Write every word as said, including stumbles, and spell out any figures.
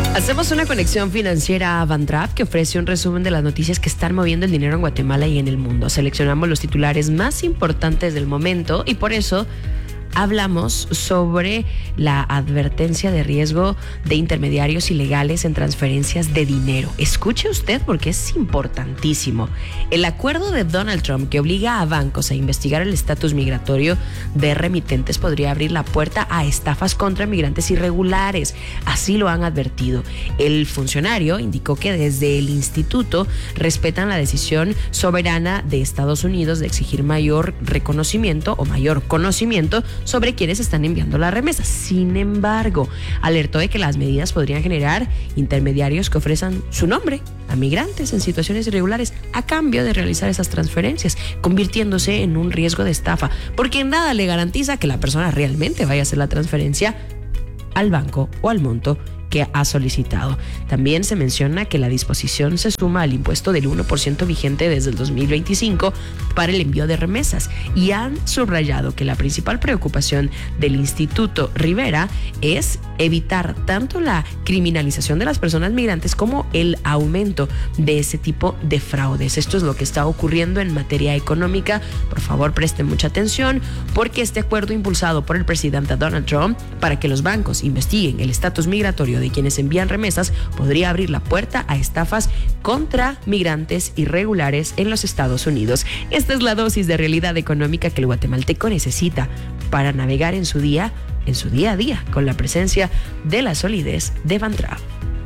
Hacemos una conexión financiera a Bantrap, que ofrece un resumen de las noticias que están moviendo el dinero en Guatemala y en el mundo. Seleccionamos los titulares más importantes del momento y por eso hablamos sobre la advertencia de riesgo de intermediarios ilegales en transferencias de dinero. Escuche usted porque es importantísimo. El acuerdo de Donald Trump que obliga a bancos a investigar el estatus migratorio de remitentes podría abrir la puerta a estafas contra migrantes irregulares. Así lo han advertido. El funcionario indicó que desde el instituto respetan la decisión soberana de Estados Unidos de exigir mayor reconocimiento o mayor conocimiento sobre quienes están enviando las remesas. Sin embargo, alertó de que las medidas podrían generar intermediarios que ofrezcan su nombre a migrantes en situaciones irregulares a cambio de realizar esas transferencias, convirtiéndose en un riesgo de estafa, porque nada le garantiza que la persona realmente vaya a hacer la transferencia al banco o al monto que ha solicitado. También se menciona que la disposición se suma al impuesto del uno por ciento vigente desde el dos mil veinticinco para el envío de remesas, y han subrayado que la principal preocupación del Instituto Rivera es evitar tanto la criminalización de las personas migrantes como el aumento de ese tipo de fraudes. Esto es lo que está ocurriendo en materia económica. Por favor, presten mucha atención, porque este acuerdo impulsado por el presidente Donald Trump para que los bancos investiguen el estatus migratorio de quienes envían remesas podría abrir la puerta a estafas contra migrantes irregulares en los Estados Unidos. Esta es la dosis de realidad económica que el guatemalteco necesita para navegar en su día, en su día a día, con la presencia de la solidez de Bantrap.